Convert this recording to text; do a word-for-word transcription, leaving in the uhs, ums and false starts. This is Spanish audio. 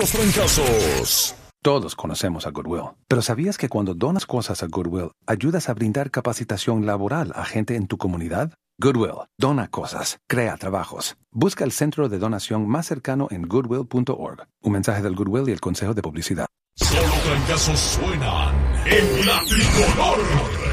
los trancazos. Todos conocemos a Goodwill, pero ¿sabías que cuando donas cosas a Goodwill, ayudas a brindar capacitación laboral a gente en tu comunidad? Goodwill, dona cosas, crea trabajos. Busca el centro de donación más cercano en goodwill punto org. Un mensaje del Goodwill y el Consejo de Publicidad. Solo trancazos suenan en la tricolor.